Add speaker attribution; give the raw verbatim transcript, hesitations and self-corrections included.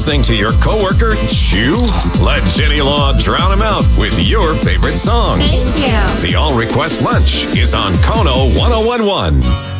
Speaker 1: listening to your coworker chew? Let Jenny Law drown him out with your favorite song.
Speaker 2: Thank you.
Speaker 1: The All Request Lunch is on Kono ten eleven.